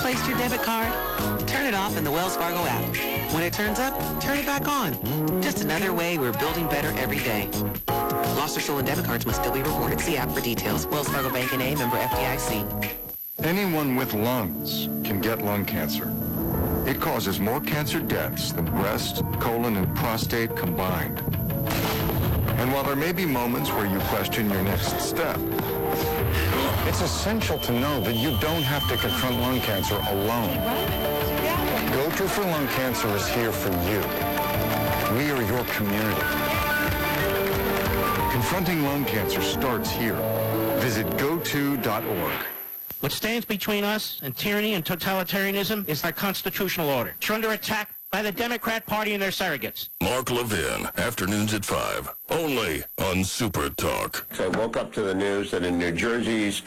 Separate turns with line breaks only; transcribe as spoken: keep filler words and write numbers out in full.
Misplaced your debit card? Turn it off in the Wells Fargo app. When it turns up, turn it back on. Just another way we're building better every day. Lost or stolen debit cards must still be reported. See app for details. Wells Fargo Bank N A, member F D I C.
Anyone with lungs can get lung cancer. It causes more cancer deaths than breast, colon, and prostate combined. And while there may be moments where you question your next step, it's essential to know that you don't have to confront lung cancer alone. Go To for Lung Cancer is here for you. We are your community. Confronting lung cancer starts here. Visit go to dot org.
What stands between us and tyranny and totalitarianism is our constitutional order. It's under attack by the Democrat Party and their surrogates.
Mark Levin, afternoons at five, only on Super Talk.
So I woke up to the news that in New Jersey,